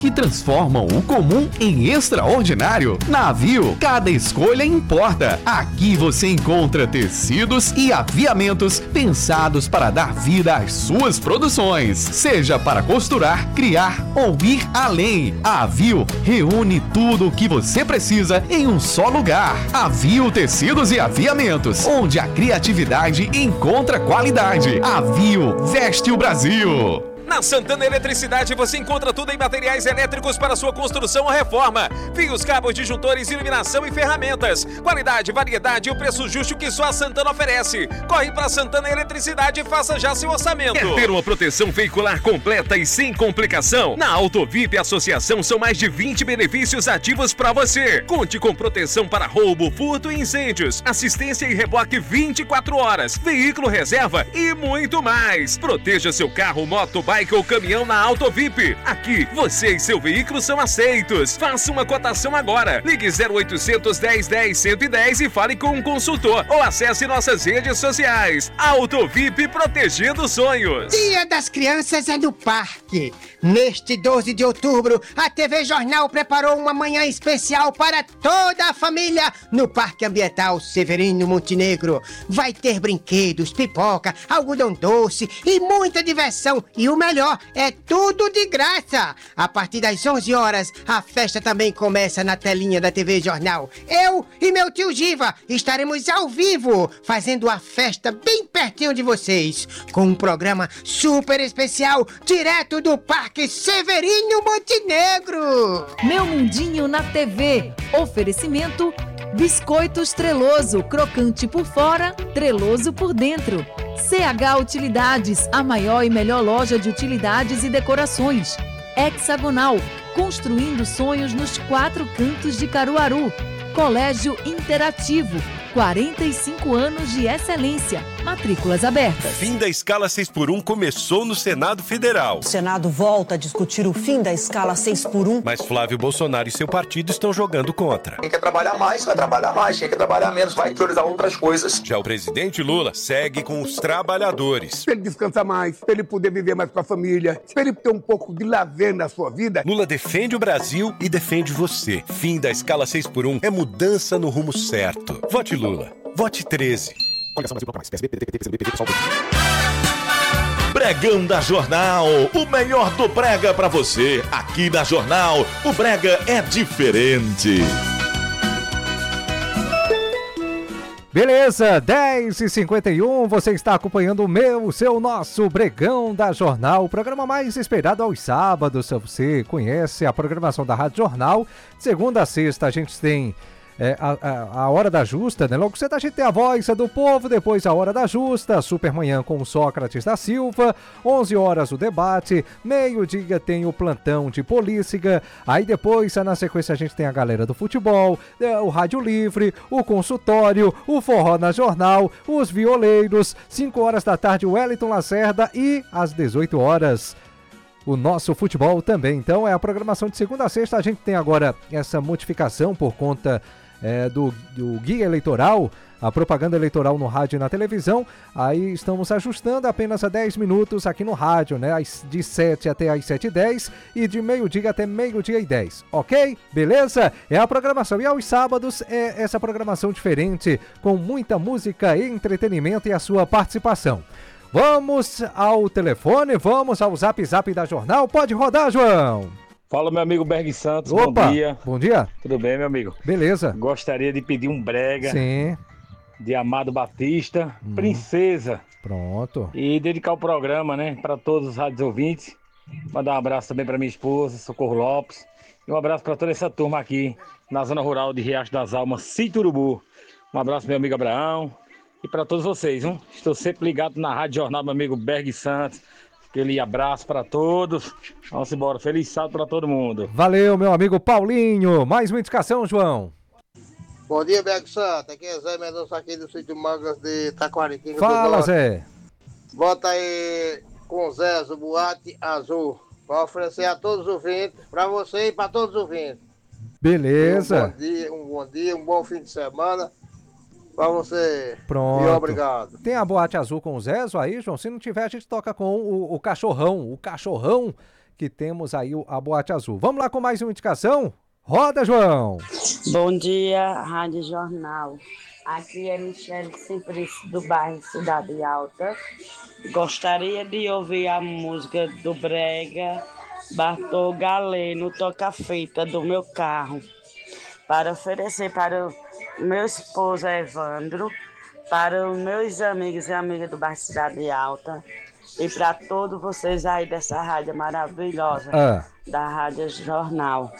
que transformam o comum em extraordinário. Na Avio, cada escolha importa. Aqui você encontra tecidos e aviamentos pensados para dar vida às suas produções, seja para costurar, criar ou ir além. A Avio reúne tudo o que você precisa em um só lugar. Avio Tecidos e Aviamentos, onde a criatividade encontra qualidade. Avio veste o Brasil. Na Santana Eletricidade você encontra tudo em materiais elétricos para sua construção ou reforma. Fios, cabos, disjuntores, iluminação e ferramentas. Qualidade, variedade e o preço justo que só a Santana oferece. Corre para Santana Eletricidade e faça já seu orçamento. Quer ter uma proteção veicular completa e sem complicação? Na Autovip Associação são mais de 20 benefícios ativos para você. Conte com proteção para roubo, furto e incêndios, assistência e reboque 24 horas, veículo reserva e muito mais. Proteja seu carro, moto, bike ou caminhão na Autovip. Aqui, você e seu veículo são aceitos. Faça uma cotação agora. Ligue 0800 10 10 110 e fale com um consultor. Ou acesse nossas redes sociais. Autovip, protegendo sonhos. Dia das Crianças é no Parque. Neste 12 de outubro, a TV Jornal preparou uma manhã especial para toda a família no Parque Ambiental Severino Montenegro. Vai ter brinquedos, pipoca, algodão doce e muita diversão. E o melhor, é tudo de graça. A partir das 11 horas, a festa também começa na telinha da TV Jornal. Eu e meu tio Giva estaremos ao vivo, fazendo a festa bem pertinho de vocês, com um programa super especial, direto do Parque Severino Montenegro. Meu Mundinho na TV. Oferecimento Biscoitos Treloso, crocante por fora, treloso por dentro. CH Utilidades, a maior e melhor loja de utilidades e decorações. Hexagonal, construindo sonhos nos 4 cantos de Caruaru. Colégio Interativo, 45 anos de excelência. Matrículas abertas. Fim da escala 6x1 começou no Senado Federal. O Senado volta a discutir o fim da escala 6x1. Mas Flávio Bolsonaro e seu partido estão jogando contra. Quem quer trabalhar mais, vai trabalhar mais. Quem quer trabalhar menos, vai priorizar outras coisas. Já o presidente Lula segue com os trabalhadores. Para ele descansar mais, para ele poder viver mais com a família, para ele ter um pouco de lazer na sua vida. Lula defende o Brasil e defende você. Fim da escala 6x1 é mudança no rumo certo. Vote Lula. Vote 13. Bregão da Jornal, o melhor do brega pra você. Aqui na Jornal, o brega é diferente. Beleza, 10h51, você está acompanhando o nosso Bregão da Jornal, o programa mais esperado aos sábados. Se você conhece a programação da Rádio Jornal, de segunda a sexta a gente tem a Hora da Justa, né? Logo cedo a gente tem a Voz do Povo, depois a Hora da Justa, Supermanhã com o Sócrates da Silva, 11 horas o debate, meio-dia tem o Plantão de Polícia, aí depois na sequência a gente tem a galera do futebol, o Rádio Livre, o Consultório, o Forró na Jornal, os Violeiros, 5 horas da tarde o Wellington Lacerda e às 18 horas o nosso futebol também. Então é a programação de segunda a sexta. A gente tem agora essa modificação por conta do guia eleitoral, a propaganda eleitoral no rádio e na televisão. Aí estamos ajustando apenas a 10 minutos aqui no rádio, né? De 7 até as 7h10 e de meio-dia até meio-dia e 10, ok? Beleza? É a programação. E aos sábados é essa programação diferente, com muita música e entretenimento e a sua participação. Vamos ao telefone, vamos ao Zap da Jornal. Pode rodar, João. Fala, meu amigo Berg Santos. Opa, bom dia. Bom dia. Tudo bem, meu amigo? Beleza. Gostaria de pedir um brega. Sim. De Amado Batista, Princesa. Pronto. E dedicar o programa, né, para todos os rádios ouvintes. Mandar um abraço também para minha esposa, Socorro Lopes. E um abraço para toda essa turma aqui na zona rural de Riacho das Almas, Sítio Urubu. Um abraço, meu amigo Abraão. E para todos vocês, hein? Estou sempre ligado na Rádio Jornal, meu amigo Berg Santos. Aquele abraço para todos. Vamos embora. Feliz sábado para todo mundo. Valeu, meu amigo Paulinho. Mais uma indicação, João. Bom dia, Berg Santos. Aqui é Zé Mendonça, aqui do Sítio Mangas de Taquaritinga. Fala, Zé. Bota aí com Zé o Boate Azul. Para oferecer a todos os ouvintes. Para você e para todos os ouvintes. Beleza. Um bom dia, um bom fim de semana. Pra você. Pronto. E obrigado. Tem a Boate Azul com o Zezo aí, João? Se não tiver, a gente toca com o Cachorrão. O Cachorrão, que temos aí a Boate Azul. Vamos lá com mais uma indicação? Roda, João! Bom dia, Rádio Jornal. Aqui é Michele Simplício, do bairro Cidade Alta. Gostaria de ouvir a música do Brega Bartol Galeno, Toca Feita, do meu carro, para oferecer para o meu esposo Evandro, para os meus amigos e amigas do bairro Cidade Alta e para todos vocês aí dessa rádio maravilhosa, da Rádio Jornal.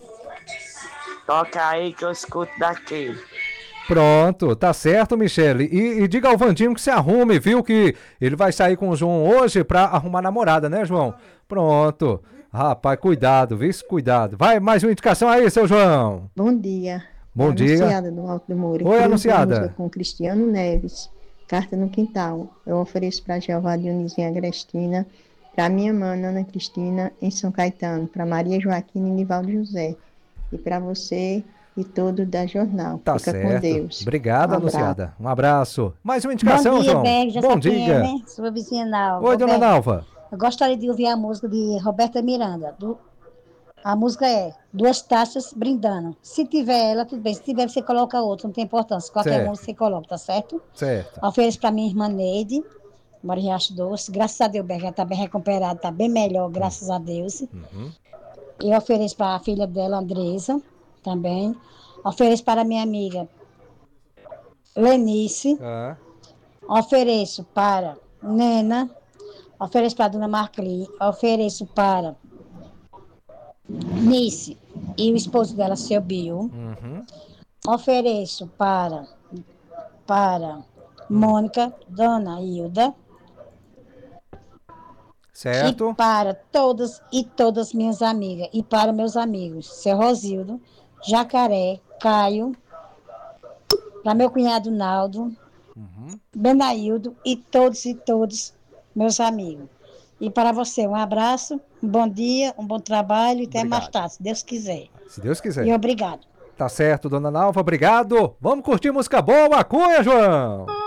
Toca aí que eu escuto daqui. Pronto, tá certo, Michele. E diga ao Vandinho que se arrume, viu? Que ele vai sair com o João hoje pra arrumar namorada, né, João? Pronto. Rapaz, cuidado, viu? Cuidado. Vai, mais uma indicação aí, seu João. Bom dia. Bom dia. Anunciada do Alto do Moura. Oi, Anunciada. Com Cristiano Neves. Carta no Quintal. Eu ofereço pra Jeová Dionísio Agrestina, pra minha mãe, Ana Cristina, em São Caetano, pra Maria Joaquina e Nivaldo José. E para você e todo da Jornal. Tá Fica certo. com Deus. Obrigado, Anunciada. Um abraço. Mais uma indicação, Bom dia, João. Berg, Bom dia. Quem é, né? Sua vizinha Nalva. Oi, dona Nalva. Eu gostaria de ouvir a música de Roberta Miranda. A música é Duas Taças Brindando. Se tiver ela, tudo bem. Se tiver, você coloca outra, não tem importância. Qualquer música você coloca, tá certo? Certo. Ofereço para minha irmã Neide, mora em Riacho Doce. Graças a Deus, Berg, já tá bem recuperada, tá bem melhor, graças a Deus. Eu ofereço para a filha dela, Andresa, também. Ofereço para minha amiga Lenice. Ofereço para Nena. Ofereço para a dona Marcli. Ofereço para Nice e o esposo dela, seu Bio. Ofereço para Mônica, dona Hilda. Certo. E para todas e todas minhas amigas. E para meus amigos, seu Rosildo, Jacaré, Caio, para meu cunhado Naldo, Benaildo e todos meus amigos. E para você, um abraço, um bom dia, um bom trabalho e até mais tarde, se Deus quiser. Se Deus quiser. E obrigado. Tá certo, dona Nalva, obrigado. Vamos curtir música boa, Cunha, João.